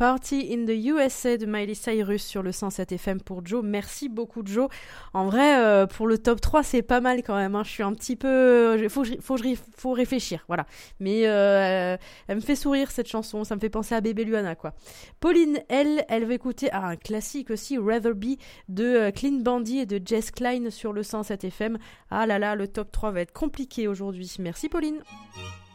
Party in the USA de Miley Cyrus sur le 107 FM pour Joe. Merci beaucoup Joe. En vrai, pour le top 3, c'est pas mal quand même. Hein. Je suis un petit peu... Faut réfléchir, voilà. Mais elle me fait sourire cette chanson. Ça me fait penser à Bébé Luana, quoi. Pauline, elle va écouter un classique aussi, Rather Be de Clean Bandit et de Jess Klein sur le 107 FM. Ah là là, le top 3 va être compliqué aujourd'hui. Merci Pauline.